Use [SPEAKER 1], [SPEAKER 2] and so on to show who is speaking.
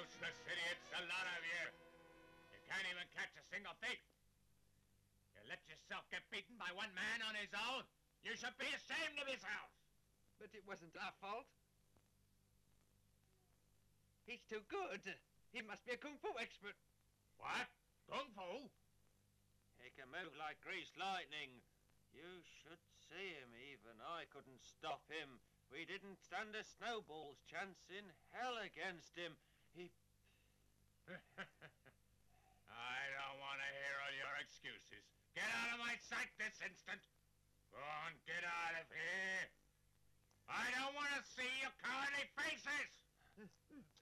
[SPEAKER 1] Useless idiots, a lot of you. You can't even catch a single thief. You let yourself get beaten by one man on his own. You should be ashamed of yourselves.
[SPEAKER 2] But it wasn't our fault. He's too good. He must be a kung fu expert.
[SPEAKER 1] What? Kung fu?
[SPEAKER 3] He can move like greased lightning. You should see him. Even I couldn't stop him. We didn't stand a snowball's chance in hell against him. He...
[SPEAKER 1] I don't want to hear all your excuses. Get out of my sight this instant. Go on, get out of here. I don't want to see your cowardly faces.